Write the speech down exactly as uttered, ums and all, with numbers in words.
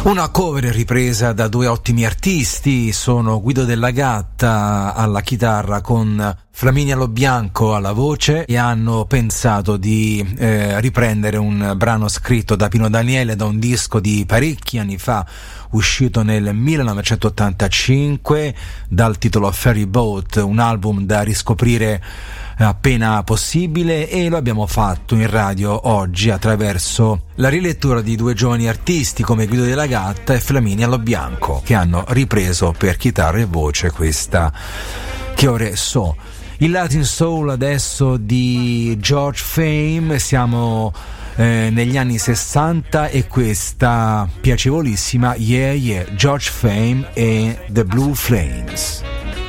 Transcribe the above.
Una cover ripresa da due ottimi artisti, sono Guido Della Gatta alla chitarra con Flaminia Lobianco alla voce, e hanno pensato di eh, riprendere un brano scritto da Pino Daniele da un disco di parecchi anni fa, uscito nel millenovecentottantacinque dal titolo Ferry Boat, un album da riscoprire appena possibile, e lo abbiamo fatto in radio oggi attraverso la rilettura di due giovani artisti come Guido Della Gatta e Flaminia Lobianco, che hanno ripreso per chitarra e voce questa Che ore so. Il Latin Soul adesso di George Fame, siamo eh, negli anni sessanta, e questa piacevolissima Yeah Yeah, George Fame e The Blue Flames.